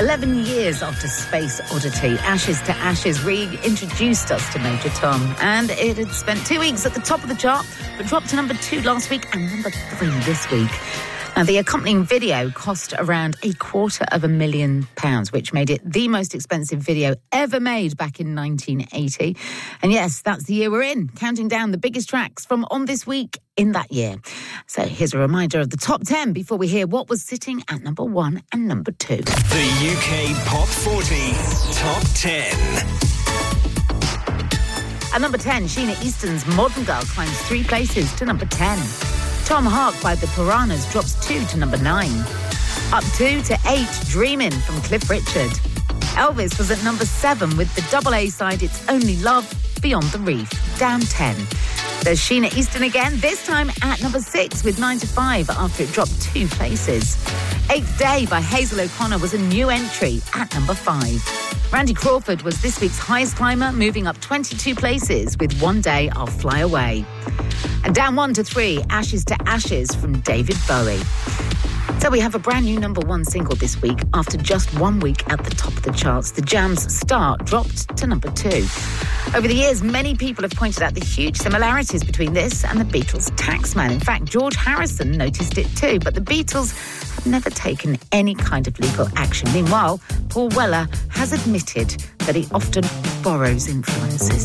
11 years after Space Oddity, Ashes to Ashes reintroduced us to Major Tom, and it had spent 2 weeks at the top of the chart, but dropped to number 2 last week and number 3 this week. Now, the accompanying video cost around £250,000, which made it the most expensive video ever made back in 1980. And yes, that's the year we're in, counting down the biggest tracks from on this week in that year. So here's a reminder of the top 10 before we hear what was sitting at number 1 and number 2. The UK Pop 40 Top 10. At number 10, Sheena Easton's Modern Girl climbs 3 places to number 10. Tom Hark by the Piranhas drops 2 to number 9. Up 2 to 8, Dreamin' from Cliff Richard. Elvis was at number 7 with the double A side It's Only Love, Beyond the Reef, down 10. There's Sheena Easton again, this time at number 6 with 9 to 5 after it dropped 2 places. Eighth Day by Hazel O'Connor was a new entry at number 5. Randy Crawford was this week's highest climber, moving up 22 places with One Day I'll Fly Away. And down 1 to 3, Ashes to Ashes from David Bowie. So we have a brand new number 1 single this week after just 1 week at the top of the charts. The Jam's Start dropped to number 2. Over the years, many people have pointed out the huge similarities between this and the Beatles' Taxman. In fact, George Harrison noticed it too, but the Beatles have never taken any kind of legal action. Meanwhile, Paul Weller has admitted that he often borrows influences.